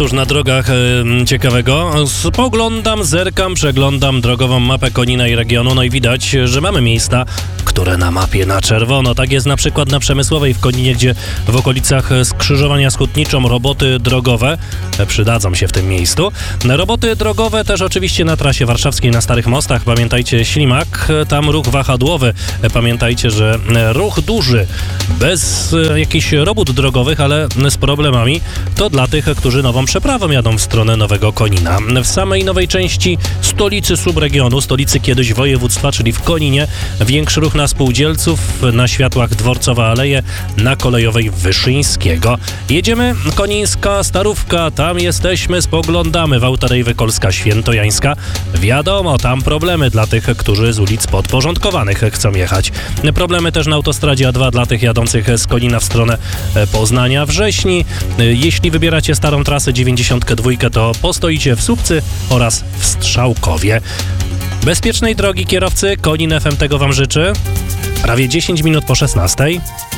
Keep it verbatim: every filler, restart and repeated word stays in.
Cóż na drogach e, ciekawego? Spoglądam, zerkam, przeglądam drogową mapę Konina i regionu, no i widać, że mamy miejsca, które na mapie na czerwono. Tak jest na przykład na Przemysłowej w Koninie, gdzie w okolicach skrzyżowania z Hutniczą roboty drogowe e, przydadzą się w tym miejscu. Roboty drogowe też oczywiście na trasie warszawskiej na Starych Mostach. Pamiętajcie, ślimak, tam ruch wahadłowy. E, pamiętajcie, że ruch duży, bez e, jakichś robót drogowych, ale z problemami, to dla tych, którzy nową przeprawą jadą w stronę Nowego Konina. W samej nowej części stolicy subregionu, stolicy kiedyś województwa, czyli w Koninie, większy ruch na Spółdzielców, na światłach Dworcowa Aleje, na Kolejowej Wyszyńskiego. Jedziemy, Konińska Starówka, tam jesteśmy, spoglądamy w Autorejwy Kolska Świętojańska. Wiadomo, tam problemy dla tych, którzy z ulic podporządkowanych chcą jechać. Problemy też na autostradzie A dwa dla tych jadących z Konina w stronę Poznania, Wrześni. Jeśli wybieracie starą trasę dziewięćdziesiątkę dwa, to postoicie w Słupcy oraz w Strzałkowie. Bezpiecznej drogi kierowcy, Konin F M tego wam życzy. Prawie dziesięć minut po szesnastej.